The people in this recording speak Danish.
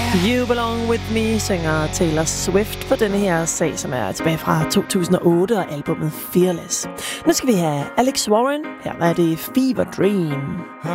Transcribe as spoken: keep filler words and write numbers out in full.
You Belong With Me, synger Taylor Swift på denne her sag, som er tilbage fra to tusind og otte og albumet Fearless. Nu skal vi have Alex Warren. Her er det Fever Dream.